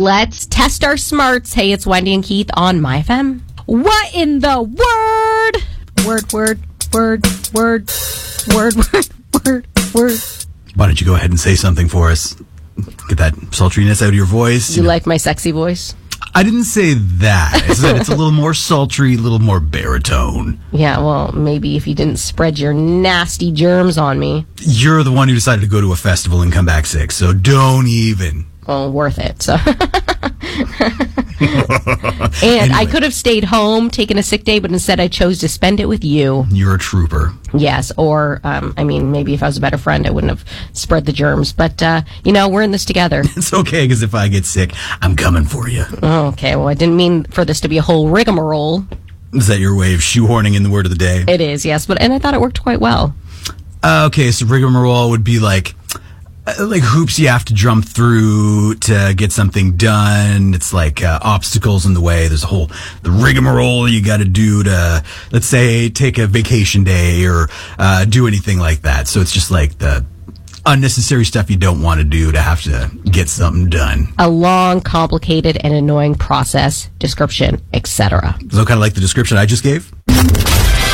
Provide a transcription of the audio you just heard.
Let's test our smarts. Hey, it's Wendy and Keith on MyFM. What in the word? Word. Why don't you go ahead and say something for us? Get that sultriness out of your voice. You like my sexy voice? I didn't say that. I said it's a little more sultry, a little more baritone. Yeah, well, maybe if you didn't spread your nasty germs on me. You're the one who decided to go to a festival and come back sick, so don't even. Well, worth it, so. And Anyway. I could have stayed home, taken a sick day, but instead I chose to spend it with you. You're a trooper. Yes, or, maybe if I was a better friend, I wouldn't have spread the germs. But, we're in this together. It's okay, because if I get sick, I'm coming for you. Okay, well, I didn't mean for this to be a whole rigmarole. Is that your way of shoehorning in the word of the day? It is, yes, and I thought it worked quite well. Okay, so rigmarole would be like hoops you have to jump through to get something done. It's like obstacles in the way. There's the rigmarole you got to do to, let's say, take a vacation day or do anything like that. So it's just like the unnecessary stuff you don't want to do to have to get something done. A long, complicated, and annoying process, description, etc. So kind of like the description I just gave?